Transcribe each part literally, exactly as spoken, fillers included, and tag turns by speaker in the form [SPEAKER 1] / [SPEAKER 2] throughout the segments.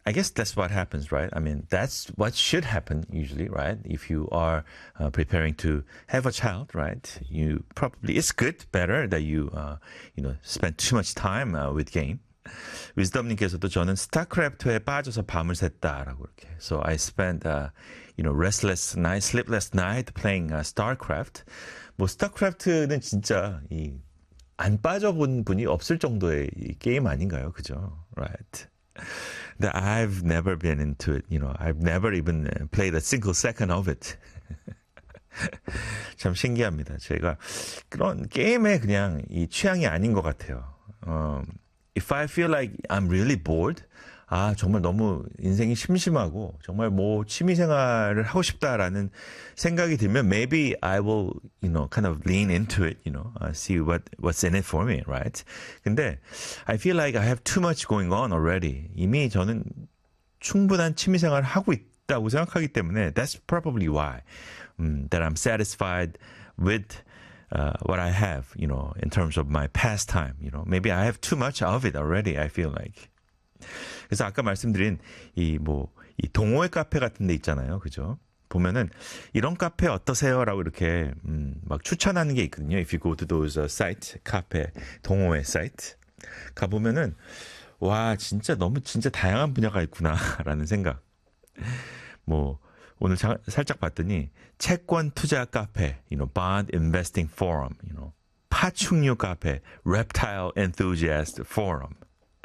[SPEAKER 1] I guess that's what happens, right? I mean, that's what should happen usually, right? If you are uh, preparing to have a child, right? You probably, it's good, better that you, uh, you know, spend too much time uh, with game. 위즈덤님께서도 저는 스타크래프트에 빠져서 밤을 샜다라고 이렇게. So I spent, uh, you know, restless night, sleepless night playing uh, StarCraft. 뭐 스타크래프트는 진짜 이 안 빠져본 분이 없을 정도의 이 게임 아닌가요, 그죠? Right. That I've never been into it, you know, I've never even played a single second of it. 참 신기합니다. 제가 그런 게임에 그냥 이 취향이 아닌 것 같아요. Um, if I feel like I'm really bored, 아 정말 너무 인생이 심심하고 정말 뭐 취미생활을 하고 싶다라는 생각이 들면 maybe I will, you know, kind of lean into it, you know, uh, see what what's in it for me, right? 근데 I feel like I have too much going on already. 이미 저는 충분한 취미생활을 하고 있다고 생각하기 때문에 that's probably why um, that I'm satisfied with uh, what I have, you know, in terms of my pastime. You know, maybe I have too much of it already. I feel like. 그래서 아까 말씀드린 이 뭐 이 동호회 카페 같은 데 있잖아요. 그죠? 보면은 이런 카페 어떠세요라고 이렇게 음, 막 추천하는 게 있거든요. If you go to those uh, site, 카페, 동호회 사이트 가 보면은 와, 진짜 너무 진짜 다양한 분야가 있구나라는 생각. 뭐 오늘 자, 살짝 봤더니 채권 투자 카페, you know, bond investing forum, you know, 파충류 카페, reptile enthusiast forum.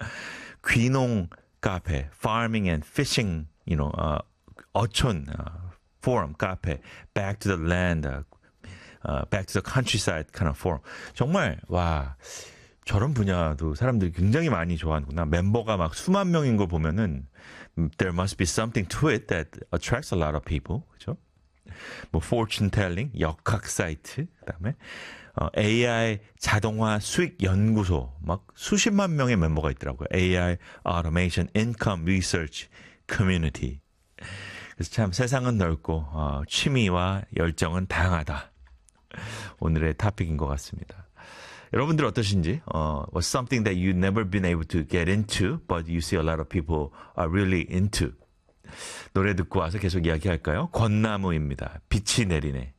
[SPEAKER 1] 귀농 카페, farming and fishing, you know, uh, 어촌 uh, forum 카페, back to the land, uh, uh, back to the countryside kind of forum. 정말 와 저런 분야도 사람들이 굉장히 많이 좋아하는구나. 멤버가 막 수만 명인 걸 보면은 there must be something to it that attracts a lot of people. 그죠? 뭐 fortune telling, 역학 사이트, 그다음에 어, 에이아이 자동화 수익 연구소 막 수십만 명의 멤버가 있더라고요. 에이아이 automation income research community. 그래서 참 세상은 넓고 어, 취미와 열정은 다양하다. 오늘의 토픽인 것 같습니다. 여러분들 어떠신지? 어, was something that you've never been able to get into, but you see a lot of people are really into. 노래 듣고 와서 계속 이야기할까요? 권나무입니다. 빛이 내리네.